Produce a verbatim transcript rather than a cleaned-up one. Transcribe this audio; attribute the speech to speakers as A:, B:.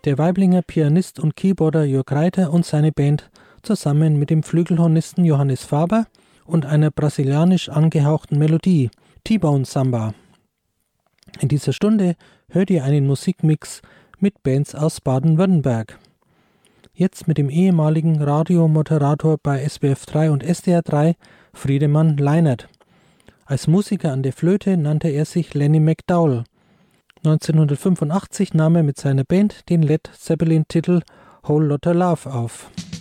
A: Der Waiblinger Pianist und Keyboarder Jörg Reiter und seine Band zusammen mit dem Flügelhornisten Johannes Faber und einer brasilianisch angehauchten Melodie, T-Bone Samba. In dieser Stunde hört ihr einen Musikmix mit Bands aus Baden-Württemberg. Jetzt mit dem ehemaligen Radiomoderator bei S W F drei und S D R drei, Friedemann Leinert. Als Musiker an der Flöte nannte er sich Lenny McDowell. neunzehnhundertfünfundachtzig nahm er mit seiner Band den Led Zeppelin-Titel Whole Lotta Love auf.